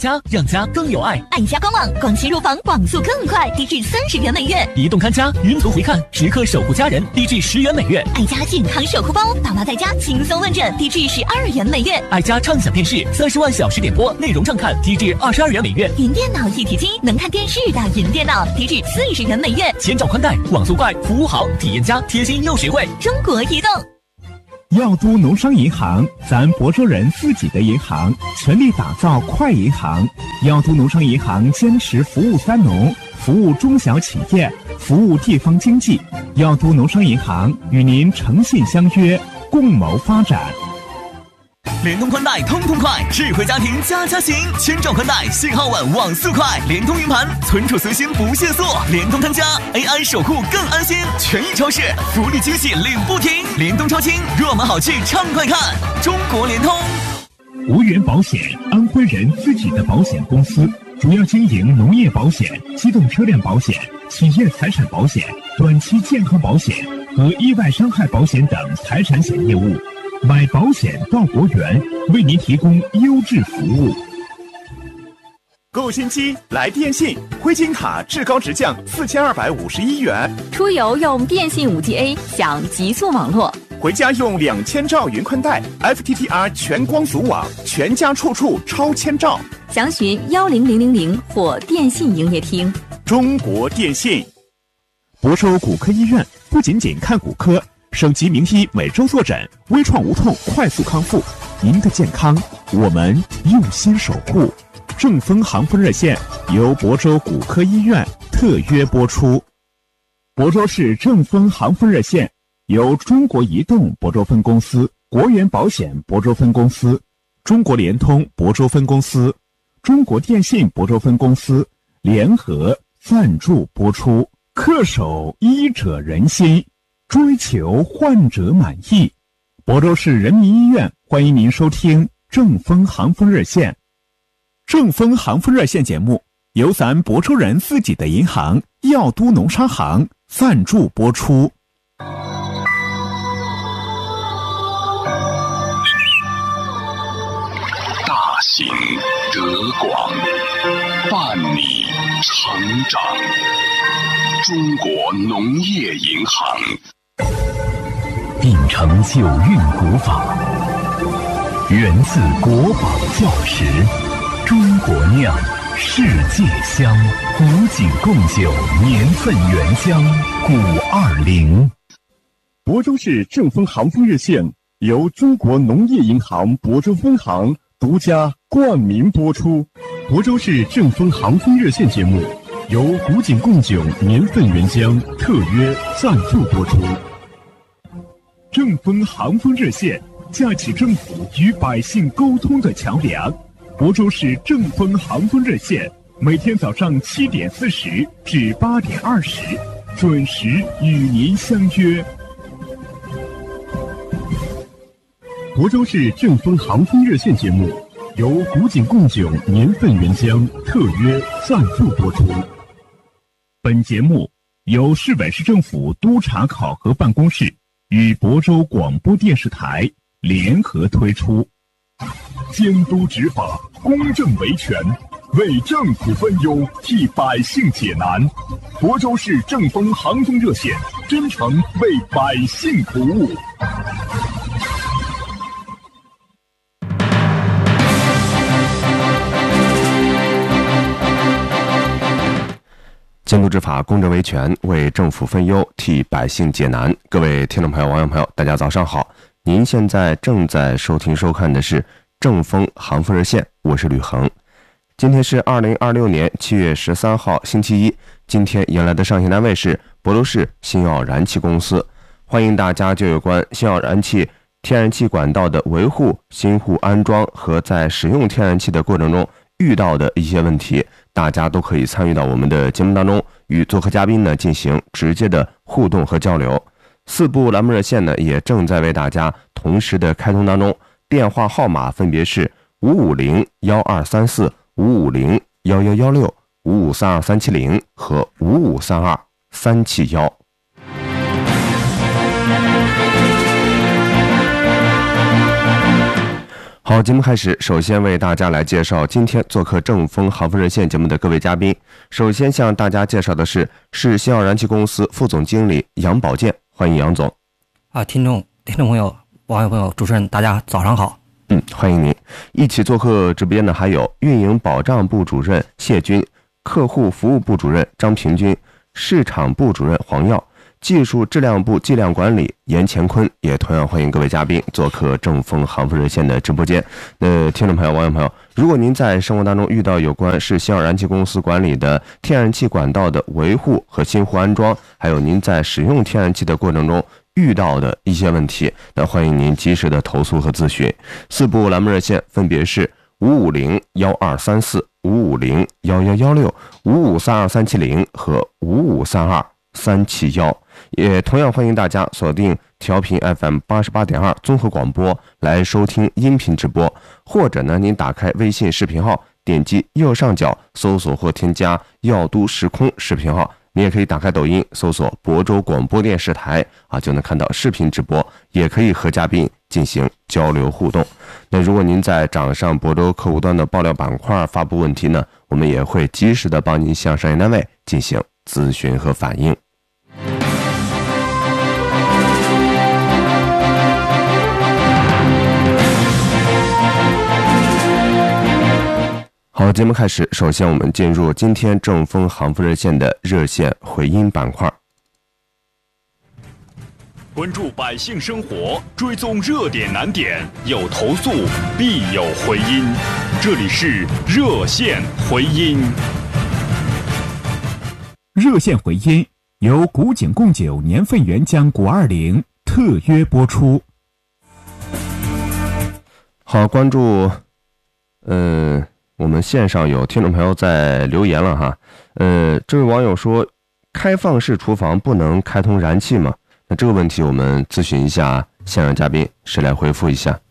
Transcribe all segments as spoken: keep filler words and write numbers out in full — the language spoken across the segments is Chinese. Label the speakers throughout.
Speaker 1: 家，让家更有爱。
Speaker 2: 爱家官网，广西入房网速更快，低至三十元每月；
Speaker 1: 移动看家，云图回看，时刻守护家人，低至十元每月；
Speaker 2: 爱家健康守护包，爸妈在家轻松问诊，低至十二元每月；
Speaker 1: 爱家畅享电视，三十万小时点播，内容畅看，低至二十二元每月；
Speaker 2: 云电脑一体机，能看电视的云电脑，低至四十元每月。
Speaker 1: 千兆宽带，网速快，服务好，体验佳，贴心又实惠。
Speaker 2: 中国移动。
Speaker 3: 耀都农商银行，咱亳州人自己的银行，全力打造快银行。耀都农商银行坚持服务三农，服务中小企业，服务地方经济。耀都农商银行与您诚信相约，共谋发展。
Speaker 1: 联通宽带通通快，智慧家庭家家行，千兆宽带，信号稳，网速快，联通云盘，存储随心不限速，联通看家 A I 守护更安心，权益超市福利惊喜领不停，联通超轻，若买好去畅快看，中国联通。
Speaker 3: 无源保险，安徽人自己的保险公司，主要经营农业保险、机动车辆保险、企业财产保险、短期健康保险和意外伤害保险等财产险业务。买保险到国源，为您提供优质服务。
Speaker 4: 购新机来电信，灰金卡至高直降四千二百五十一元。
Speaker 5: 出游用电信 五 G A 享极速网络，
Speaker 4: 回家用两千兆云宽带 F T T R 全光阻网，全家处处超千兆。
Speaker 5: 详询幺零零零零或电信营业厅。
Speaker 4: 中国电信。
Speaker 3: 亳州骨科医院不仅仅看骨科，省级名医每周坐诊，微创无痛，快速康复。您的健康，我们用心守护。正风航风热线由亳州骨科医院特约播出。亳州市正风航风热线由中国移动亳州分公司、国源保险亳州分公司、中国联通亳州分公司、中国电信亳州分公司联合赞助播出。恪守医者仁心，追求患者满意。亳州市人民医院欢迎您收听正风航风热线。正风航风热线节目由咱亳州人自己的银行耀都农商行赞助播出。
Speaker 6: 大行德广，伴你成长。中国农业银行。
Speaker 7: 秉承九韵古法，源自国宝教识，中国酿，世界香，古井贡酒，年份原浆，古二零。
Speaker 8: 亳州市正风航风热线由中国农业银行亳州分行独家冠名播出。亳州市正风航风热线节目由古井贡酒年份原浆特约赞助播出。正风航风热线架起政府与百姓沟通的桥梁。亳州市正风航风热线每天早上七点四十至八点二十准时与您相约。亳州市正风航风热线节目由古井贡酒年份原浆特约赞助播出。本节目由市委市政府督察考核办公室与亳州广播电视台联合推出。监督执法，公正维权，为政府分忧，替百姓解难。亳州市正风航风热线真诚为百姓服务。
Speaker 9: 监督执法，公正维权，为政府分忧，替百姓解难。各位听众朋友、网友朋友，大家早上好！您现在正在收听收看的是正风航风热线，我是吕恒。今天是二零二六年七月十三号，星期一。今天迎来的上线单位是亳州市新奥燃气公司。欢迎大家就有关新奥燃气天然气管道的维护、新户安装和在使用天然气的过程中遇到的一些问题，大家都可以参与到我们的节目当中，与做客嘉宾呢进行直接的互动和交流。四部栏目热线呢也正在为大家同时的开通当中，电话号码分别是五五零幺二三四、五五零幺幺幺六、五五三二三七零和五五三二三七幺。 好，节目开始，首先为大家来介绍今天做客正风航风热线节目的各位嘉宾。首先向大家介绍的是是新奥燃气公司副总经理杨宝健，欢迎杨总。
Speaker 10: 啊，听众、听众朋友、网友朋友、主持人，大家早上好。
Speaker 9: 嗯，欢迎您。一起做客直播间的还有运营保障部主任谢军、客户服务部主任张平军、市场部主任黄耀、技术质量部计量管理严乾坤，也同样欢迎各位嘉宾做客正风航风热线的直播间。那听众朋友、网友朋友，如果您在生活当中遇到有关是新奥燃气公司管理的天然气管道的维护和新户安装，还有您在使用天然气的过程中遇到的一些问题，那欢迎您及时的投诉和咨询。四部栏目热线分别是五五零幺二三四、五五零幺幺幺六、五五三二三七零和五五三二三七幺。也同样欢迎大家锁定调频 F M 八十八点二综合广播来收听音频直播，或者呢，您打开微信视频号，点击右上角搜索或添加耀都时空视频号。你也可以打开抖音搜索亳州广播电视台啊，就能看到视频直播，也可以和嘉宾进行交流互动。那如果您在掌上亳州客户端的爆料板块发布问题呢，我们也会及时的帮您向商业单位进行咨询和反映。好，节目开始，首先我们进入今天正风航风热线的热线回音板块。
Speaker 4: 关注百姓生活，追踪热点难点，有投诉必有回音。这里是热线回音。
Speaker 3: 热线回音由古井贡酒年份原浆果二零特约播出。
Speaker 9: 好，关注，嗯。我们线上有听众朋友在留言了哈，呃，这位网友说，开放式厨房不能开通燃气吗？那这个问题我们咨询一下线上嘉宾，谁来回复一下？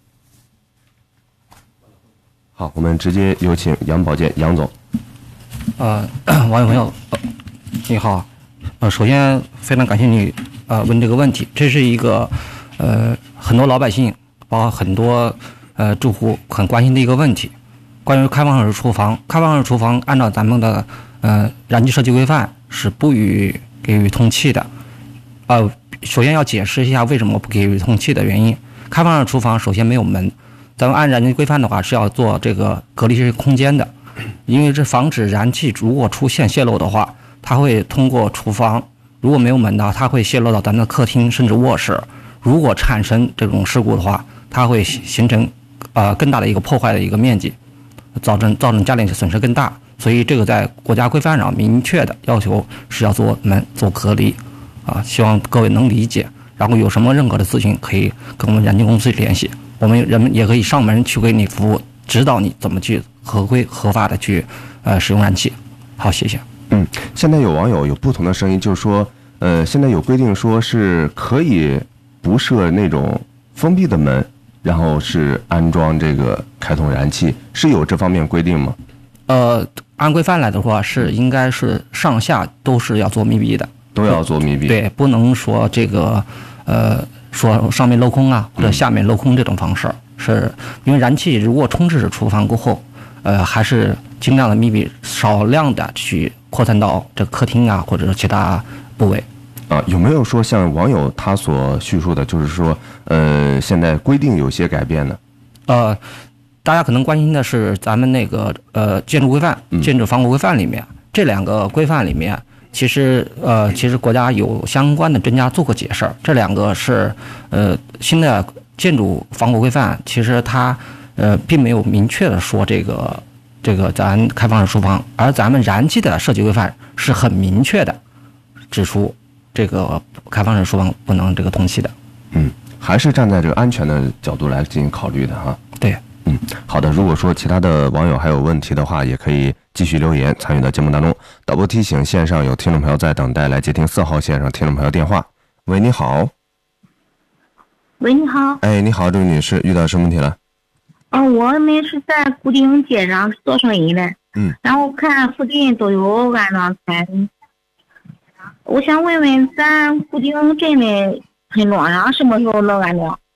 Speaker 9: 好，我们直接有请杨宝健杨总。
Speaker 10: 呃，网友朋友，呃、你好，呃，首先非常感谢你呃问这个问题，这是一个呃很多老百姓，包括很多呃住户很关心的一个问题。关于开放式厨房，开放式厨房按照咱们的呃燃气设计规范是不予给予通气的。呃，首先要解释一下为什么不给予通气的原因。开放式厨房首先没有门，咱们按燃气规范的话是要做这个隔离式空间的，因为这防止燃气如果出现泄漏的话，它会通过厨房，如果没有门的话，它会泄漏到咱们的客厅甚至卧室。如果产生这种事故的话，它会形成呃更大的一个破坏的一个面积。造成造成家电损失更大，所以这个在国家规范上明确的要求是要做门做隔离，啊，希望各位能理解。然后有什么任何的咨询，可以跟我们燃气公司联系，我们人们也可以上门去给你服务，指导你怎么去合规合法的去呃使用燃气。好，谢谢。
Speaker 9: 嗯，现在有网友有不同的声音，就是说，呃，现在有规定说是可以不设那种封闭的门。然后是安装这个开通燃气，是有这方面规定吗？
Speaker 10: 呃，按规范来的话，是应该是上下都是要做密闭的，
Speaker 9: 都要做密闭。
Speaker 10: 对，不能说这个呃说上面镂空啊，或者下面镂空这种方式，嗯、是因为燃气如果充斥厨房过后，呃，还是尽量的密闭，少量的去扩散到这客厅啊，或者是其他部位。
Speaker 9: 啊，有没有说像网友他所叙述的，就是说，呃，现在规定有些改变呢？
Speaker 10: 呃，大家可能关心的是咱们那个呃建筑规范、建筑防火规范里面、嗯、这两个规范里面，其实呃其实国家有相关的专家做过解释，这两个是呃新的建筑防火规范，其实它呃并没有明确的说这个这个咱开放式厨房，而咱们燃气的设计规范是很明确的指出。这个开放式厨房不能这个通气的，
Speaker 9: 嗯，还是站在这个安全的角度来进行考虑的哈。
Speaker 10: 对，
Speaker 9: 嗯，好的。如果说其他的网友还有问题的话，也可以继续留言参与到节目当中。导播提醒，线上有听众朋友在等待，来接听四号线上听众朋友电话。喂，你好。
Speaker 11: 喂，你好。
Speaker 9: 哎，你好，这位女士，遇到什么问题了？
Speaker 11: 哦，我们是在固定街上做生意的，
Speaker 9: 嗯，
Speaker 11: 然后看附近都有安装台。我想问问咱固定镇的村庄上什么时候能安装？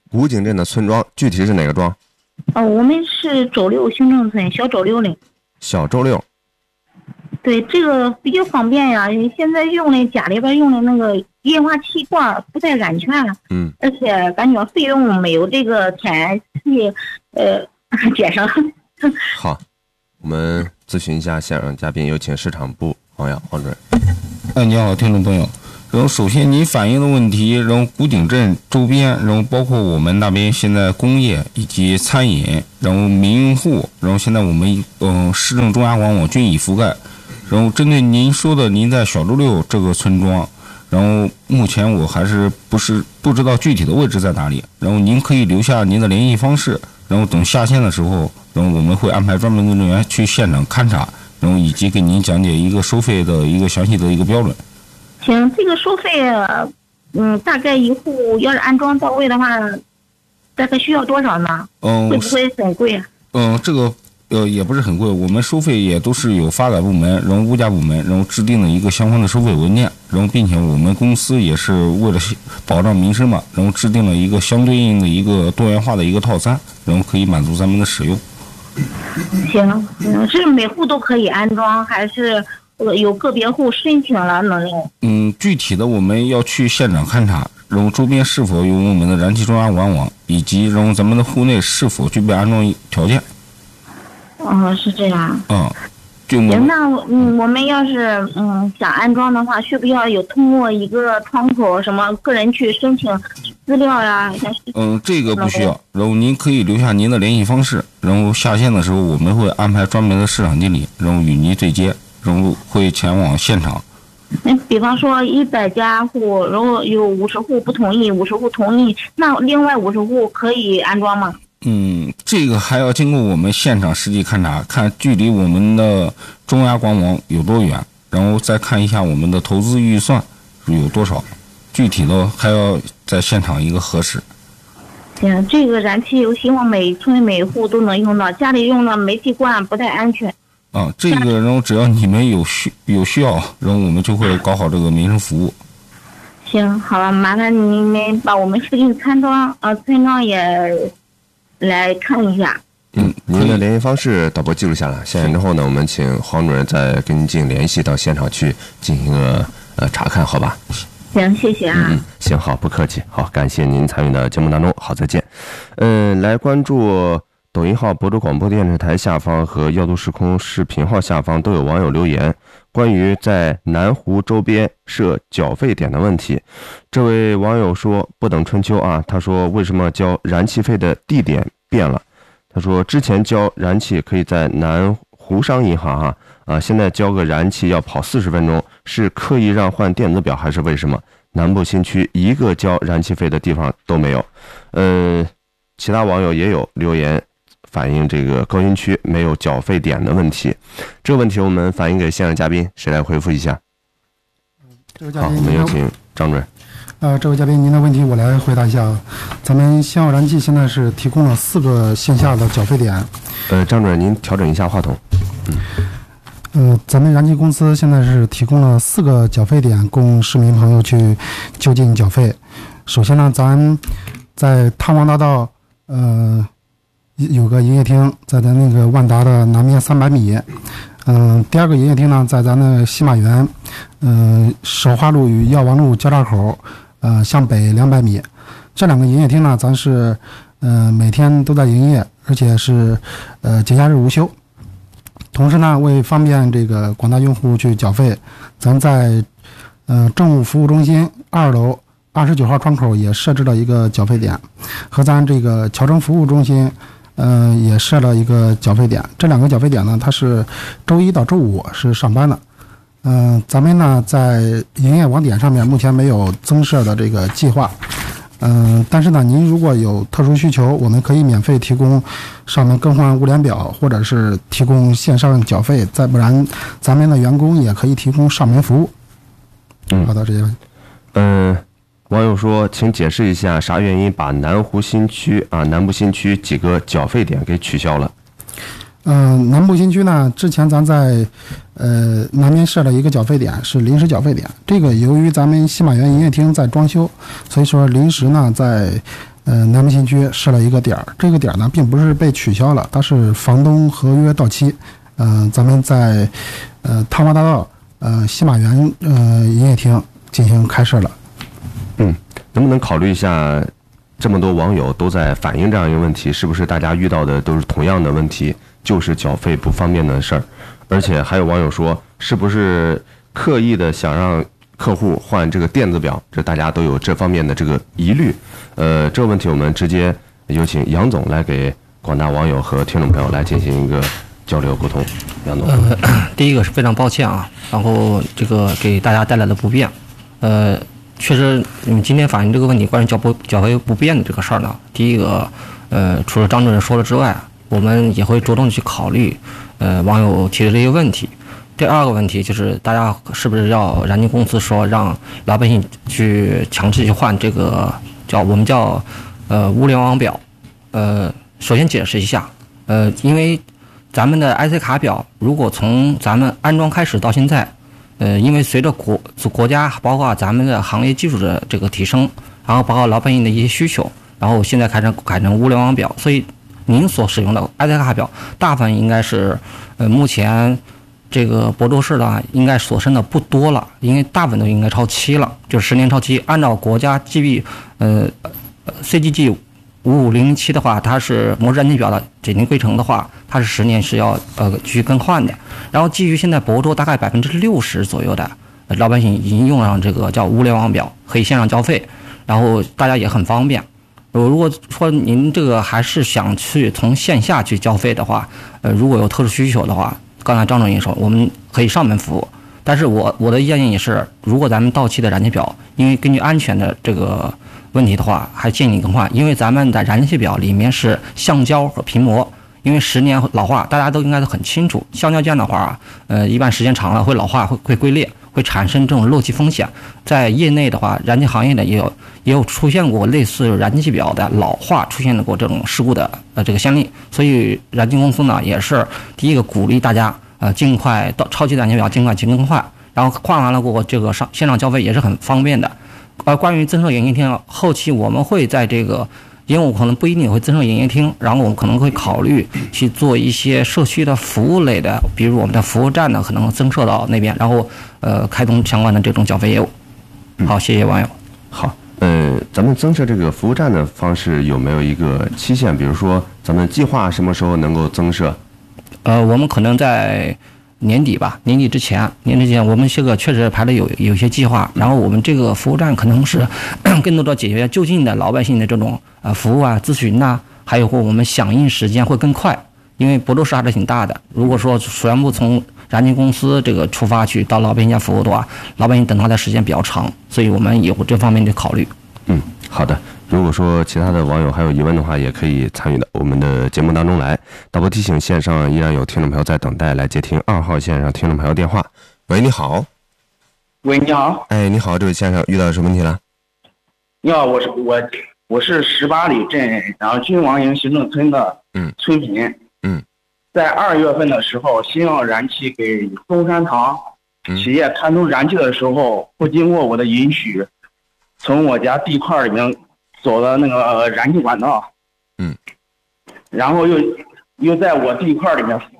Speaker 9: 古井镇的村庄，具体是哪个庄？
Speaker 11: 哦，我们是周六行政村小周六的。
Speaker 9: 小周六。
Speaker 11: 对，这个比较方便呀，因为现在用的家里边用的那个液化气罐不太安全，
Speaker 9: 嗯，
Speaker 11: 而且感觉费用没有这个天然气呃节省。
Speaker 9: 好，我们咨询一下现场嘉宾，有请市场部黄耀黄主任。
Speaker 12: 哎，你好，听众朋友。然后首先您反映的问题，然后古井镇周边，然后包括我们那边现在工业以及餐饮，然后民用户，然后现在我们嗯、呃、市政中亚广网均已覆盖。然后针对您说的，您在小周六这个村庄，然后目前我还是不是不知道具体的位置在哪里。然后您可以留下您的联系方式，然后等下线的时候，然后我们会安排专门的人员去现场勘察，然后以及给您讲解一个收费的一个详细的一个标准。
Speaker 11: 行，这个收费，嗯，大概一户要是安装到位的话，大概需要多少呢？嗯，会不会很贵啊？
Speaker 12: 嗯，这个。呃，也不是很贵，我们收费也都是有发改部门，然后物价部门，然后制定了一个相关的收费文件，然后并且我们公司也是为了保障民生嘛，然后制定了一个相对应的一个多元化的一个套餐，然后可以满足咱们的使用。
Speaker 11: 行，嗯，是每户都可以安装，还是有个别户申请了能用？
Speaker 12: 嗯，具体的我们要去现场勘察，然后周边是否有我们的燃气中央管网，以及然后咱们的户内是否具备安装条件。
Speaker 11: 哦，是这样。
Speaker 12: 嗯，就
Speaker 11: 行，那嗯，我们要是嗯想安装的话，需不需要有通过一个窗口什么个人去申请资料呀？
Speaker 12: 嗯，这个不需要。然后您可以留下您的联系方式，然后下线的时候我们会安排专门的市场经理，然后与您对接，然后会前往现场。
Speaker 11: 那比方说一百家户，然后有五十户不同意，五十户同意，那另外五十户可以安装吗？
Speaker 12: 嗯，这个还要经过我们现场实际勘察，看距离我们的中亚管网有多远，然后再看一下我们的投资预算有多少，具体的还要在现场一个核实。
Speaker 11: 行，这个燃气我希望每村每户都能用到，家里用的煤气罐不太安全。
Speaker 12: 啊，这个然后只要你们有需有需要，然后我们就会搞好这个民生服务。
Speaker 11: 行，好了，麻烦你们把我们附近村庄呃村庄也来看一下。
Speaker 9: 嗯，您的联系方式导播记录下来，下线之后呢，我们请黄主任再跟您进行联系，到现场去进行一个呃查看，好吧？
Speaker 11: 行，谢谢啊。
Speaker 9: 嗯，行，好，不客气，好，感谢您参与到节目当中，好，再见。嗯、呃，来关注抖音号、亳州广播电视台下方和耀都时空视频号下方都有网友留言，关于在南湖周边设缴费点的问题。这位网友说，不等春秋啊，他说为什么交燃气费的地点变了？他说之前交燃气可以在南湖商银行哈啊，现在交个燃气要跑四十分钟，是刻意让换电子表还是为什么？南部新区一个交燃气费的地方都没有。呃，其他网友也有留言反映这个高新区没有缴费点的问题，这个问题我们反映给现场嘉宾，谁来回复一下？好，我们有请张主任。
Speaker 13: 呃，这位嘉宾，您的问题我来回答一下。咱们新奥燃气现在是提供了四个线下的缴费点。
Speaker 9: 呃，张主任，您调整一下话筒。嗯。
Speaker 13: 呃，咱们燃气公司现在是提供了四个缴费点，供市民朋友去就近缴费。首先呢，咱在汤王大道，呃，有个营业厅，在咱那个万达的南面三百米。嗯、呃，第二个营业厅呢，在咱的西马园，呃，首化路与药王路交叉口，呃，向北两百米。这两个营业厅呢，咱是呃每天都在营业，而且是呃节假日无休。同时呢，为方便这个广大用户去缴费，咱在呃政务服务中心二楼二十九号窗口也设置了一个缴费点，和咱这个侨政服务中心呃也设了一个缴费点。这两个缴费点呢，它是周一到周五是上班的。嗯、呃，咱们呢在营业网点上面目前没有增设的这个计划。嗯、呃，但是呢，您如果有特殊需求，我们可以免费提供上门更换物联表，或者是提供线上缴费，再不然咱们的员工也可以提供上门服务。
Speaker 9: 嗯，
Speaker 13: 好的，这些问题。
Speaker 9: 嗯、呃，网友说，请解释一下啥原因把南湖新区啊南部新区几个缴费点给取消了？
Speaker 13: 嗯、呃，南部新区呢，之前咱在呃南边设了一个缴费点，是临时缴费点。这个由于咱们西马园营业厅在装修，所以说临时呢在呃南门新区设了一个点儿，这个点儿呢并不是被取消了，它是房东合约到期。嗯、呃，咱们在呃汤华大道呃西马园呃营业厅进行开设了。
Speaker 9: 嗯，能不能考虑一下，这么多网友都在反映这样一个问题，是不是大家遇到的都是同样的问题，就是缴费不方便的事儿？而且还有网友说，是不是刻意的想让客户换这个电子表？这大家都有这方面的这个疑虑。呃，这个问题我们直接有请杨总来给广大网友和听众朋友来进行一个交流沟通。杨总，
Speaker 10: 呃，第一个是非常抱歉啊，然后这个给大家带来的不便，呃，确实你们今天反映这个问题，关于缴不缴费不便的这个事儿呢，第一个，呃，除了张主任说了之外，我们也会着重去考虑，呃，网友提的这些问题。第二个问题就是大家是不是要燃气公司说让老百姓去强制去换这个叫我们叫呃物联网表？呃，首先解释一下，呃，因为咱们的 I C 卡表，如果从咱们安装开始到现在，呃，因为随着国国家包括咱们的行业技术的这个提升，然后包括老百姓的一些需求，然后现在开成改成物联网表，所以您所使用的 I C 卡表，大部分应该是呃目前这个亳州市的应该所剩的不多了，因为大部分都应该超期了，就是十年超期。按照国家 G B 呃 C G G 五五零七的话，它是模式燃气表的检定规程的话，它是十年是要呃继续更换的。然后基于现在亳州大概百分之六十左右的老百姓已经用上这个叫物联网表，可以线上交费，然后大家也很方便。如果说您这个还是想去从线下去交费的话，呃，如果有特殊需求的话，刚才张总也说，我们可以上门服务。但是我我的建议也是，如果咱们到期的燃气表，因为根据安全的这个问题的话，还建议更换，因为咱们的燃气表里面是橡胶和皮膜，因为十年老化，大家都应该都很清楚，橡胶件的话，呃，一般时间长了会老化，会会龟裂，会产生这种漏气风险。在业内的话，燃气行业的也有也有出现过类似燃气表的老化出现过这种事故的呃这个先例，所以燃气公司呢也是第一个鼓励大家呃尽快到超级燃气表尽快去更换，然后换完了过后这个上线上交费也是很方便的。而关于增设营业厅，后期我们会在这个因为我可能不一定会增设营业厅，然后我们可能会考虑去做一些社区的服务类的，比如我们的服务站呢可能增设到那边，然后呃开通相关的这种缴费业务。好，谢谢网友。
Speaker 9: 好，呃，咱们增设这个服务站的方式有没有一个期限？比如说咱们计划什么时候能够增设？
Speaker 10: 呃，我们可能在年底吧，年底之前，年底之前我们这个确实排了有有些计划，然后我们这个服务站可能是更多的解决就近的老百姓的这种呃服务啊、咨询呐、啊，还有或我们响应时间会更快，因为亳州市还是挺大的，如果说全部从燃气公司这个出发去到老百姓家服务的话，老百姓等待的时间比较长，所以我们有这方面的考虑。
Speaker 9: 嗯，好的。如果说其他的网友还有疑问的话，也可以参与到我们的节目当中来。导播提醒，线上依然有听众朋友在等待来接听二号线上听众朋友电话。喂，你好。
Speaker 14: 喂，你好。
Speaker 9: 哎，你好，这位先生遇到什么问题了？
Speaker 14: 你好，我是我我是十八里镇然后君王营行政村的
Speaker 9: 嗯
Speaker 14: 村民。
Speaker 9: 嗯，
Speaker 14: 在二月份的时候，新奥燃气给松山堂企业开通燃气的时候，不经过我的允许，从我家地块里面走了那个燃气管道，
Speaker 9: 嗯，
Speaker 14: 然后又又在我地块里面，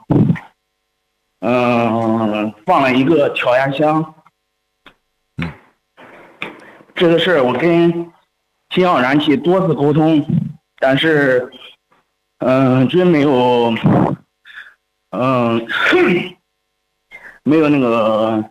Speaker 14: 嗯、呃，放了一个调压箱，
Speaker 9: 嗯，
Speaker 14: 这个事儿我跟新奥燃气多次沟通，但是，嗯、呃，真没有，嗯、呃，没有那个，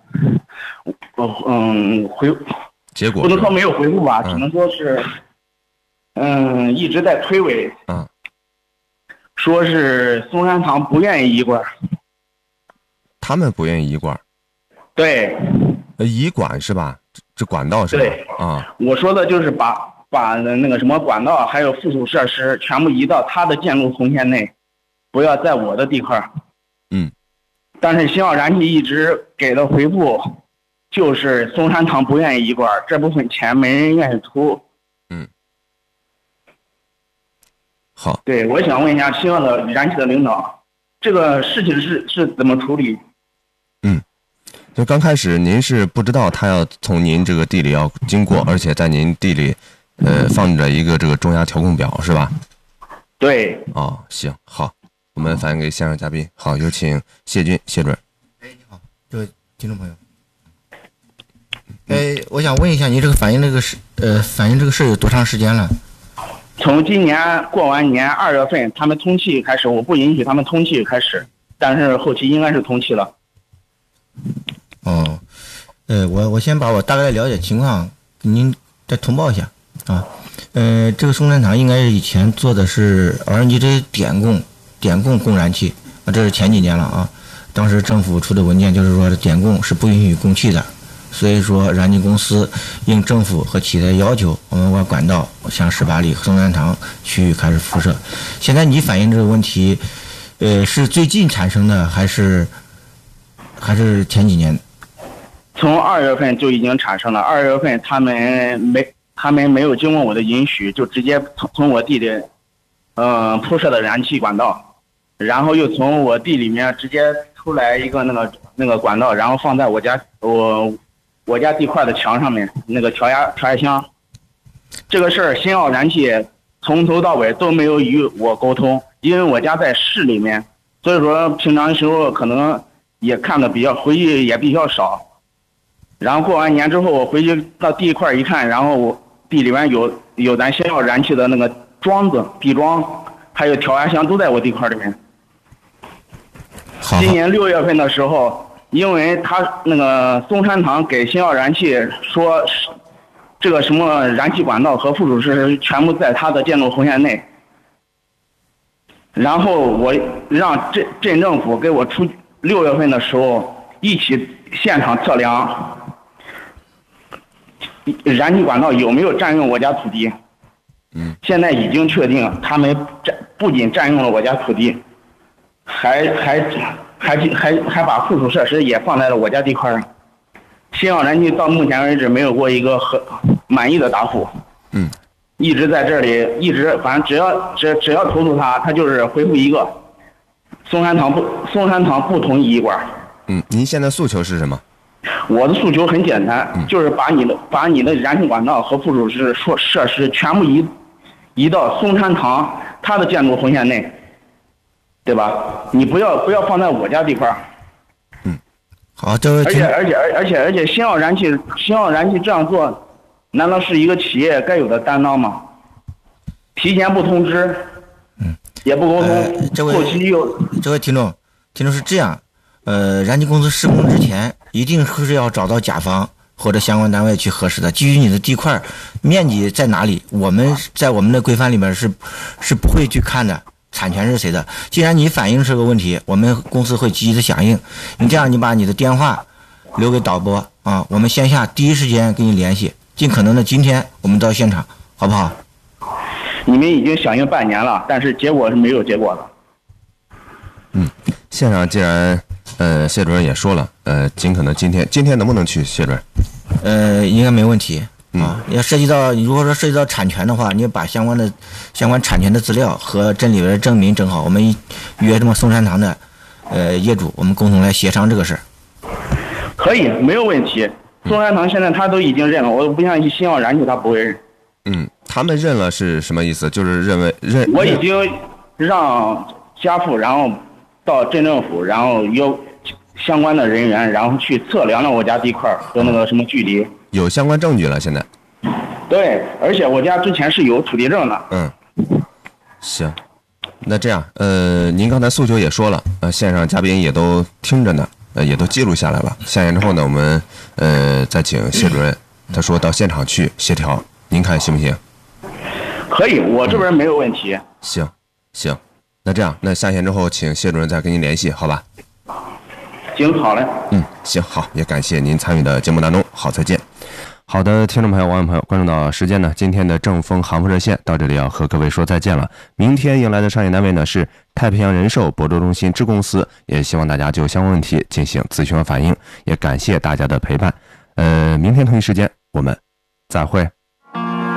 Speaker 14: 嗯，回
Speaker 9: 结果
Speaker 14: 不能说没有回复吧，只能说是。嗯，一直在推诿，
Speaker 9: 嗯，
Speaker 14: 说是松山堂不愿意移管，
Speaker 9: 他们不愿意移管，
Speaker 14: 对，
Speaker 9: 呃，移管是吧？这这管道是吧？
Speaker 14: 对
Speaker 9: 啊，
Speaker 14: 我说的就是把把那个什么管道还有附属设施全部移到他的建筑红线内，不要在我的地块。
Speaker 9: 嗯，
Speaker 14: 但是新奥燃气一直给的回复就是松山堂不愿意移管，这部分钱没人愿意出。
Speaker 9: 好，
Speaker 14: 对，我想问一下新奥的燃气的领导，这个事情是是怎么处理？
Speaker 9: 嗯，就刚开始您是不知道他要从您这个地里要经过，而且在您地里呃，放着一个这个中压调控表是吧？
Speaker 14: 对。
Speaker 9: 哦，行，好，我们反映给线上嘉宾。好，有请谢军，谢主任。
Speaker 15: 哎，你好，这位听众朋友。哎，我想问一下，您这个反映这个事，呃，反映这个事有多长时间了？
Speaker 14: 从今年过完年二月份，他们通气开始，我不允许他们通气开始，但是后期应该是通气了。
Speaker 15: 哦，呃，我我先把我大概的了解情况给您再通报一下啊。呃，这个松山厂应该是以前做的是 L N G 这点供点供供燃气啊，这是前几年了啊。当时政府出的文件就是说点供是不允许供气的，所以说燃气公司应政府和企业的要求，我们把管道向十八里松山厂区域开始辐射。现在你反映这个问题，呃，是最近产生的还是还是前几年？
Speaker 14: 从二月份就已经产生了，二月份他们没他们没有经过我的允许，就直接从从我地里，嗯、呃，铺设的燃气管道，然后又从我地里面直接出来一个那个那个管道，然后放在我家我我家地块的墙上面那个调压调压箱。这个事儿新奥燃气从头到尾都没有与我沟通，因为我家在市里面，所以说平常时候可能也看的比较回忆也比较少。然后过完年之后，我回去到地块一看，然后我地里面有有咱新奥燃气的那个桩子、壁桩，还有调压箱都在我地块里面。今年六月份的时候，因为他那个松山厂给新奥燃气说，这个什么燃气管道和附属设施全部在他的建筑红线内，然后我让镇镇政府给我出六月份的时候一起现场测量。燃气管道有没有占用我家土地？
Speaker 9: 嗯，
Speaker 14: 现在已经确定，他们占不仅占用了我家土地，还还还还还把附属设施也放在了我家地块上。新奥燃气到目前为止没有过一个很满意的答复。
Speaker 9: 嗯，
Speaker 14: 一直在这里，一直反正只要只只要投诉他，他就是回复一个松山厂不松山厂不同意一管。
Speaker 9: 嗯，您现在诉求是什么？
Speaker 14: 我的诉求很简单，就是把你的把你的燃气管道和附属设设设施全部移移到松山厂它的建筑红线内，对吧？你不要不要放在我家地块。
Speaker 15: 嗯，好，这位。
Speaker 14: 而且而且而而且而且新奥燃气新奥燃气这样做，难道是一个企业该有的担当吗？提前不通知，
Speaker 15: 嗯，
Speaker 14: 也不沟通，
Speaker 15: 呃、这位
Speaker 14: 后期又
Speaker 15: 这位听众，听众是这样。呃，燃气公司施工之前，一定是要找到甲方或者相关单位去核实的。基于你的地块面积在哪里，我们在我们的规范里面是是不会去看的，产权是谁的。既然你反映这个问题，我们公司会积极的响应。你这样，你把你的电话留给导播啊，我们线下第一时间跟你联系，尽可能的今天我们到现场，好不好？
Speaker 14: 你们已经响应半年了，但是结果是没有结果的。
Speaker 9: 嗯，现场既然。呃，谢主任也说了，呃，尽可能今天今天能不能去，谢主任？
Speaker 15: 呃，应该没问题啊。要涉及到，如果说涉及到产权的话，你把相关的相关产权的资料和镇里边的证明整好，我们约什么松山堂的呃业主，我们共同来协商这个事儿。
Speaker 14: 可以，没有问题。松山堂现在他都已经认了，我不像新奥燃气他不会认。
Speaker 9: 嗯，他们认了是什么意思？就是认为认。
Speaker 14: 我已经让家父，然后到镇政府，然后要相关的人员，然后去测量了我家地块和那个什么距离，
Speaker 9: 有相关证据了。现在，
Speaker 14: 对，而且我家之前是有土地证的。
Speaker 9: 嗯，行，那这样，呃，您刚才诉求也说了，呃，线上嘉宾也都听着呢，呃，也都记录下来了。下线之后呢，我们呃再请谢主任，他说到现场去协调，您看行不行？
Speaker 14: 可以，我这边没有问题。
Speaker 9: 嗯、行，行，那这样，那下线之后，请谢主任再跟您联系，好吧？
Speaker 14: 行，好嘞。
Speaker 9: 嗯，行，好，也感谢您参与的节目当中，好，再见。好的，听众朋友、网友朋友，关注到时间呢，今天的正风航空热线到这里要和各位说再见了。明天迎来的商业单位呢是太平洋人寿亳州中心支公司，也希望大家就相关问题进行咨询和反映，也感谢大家的陪伴。呃，明天同一时间我们再会。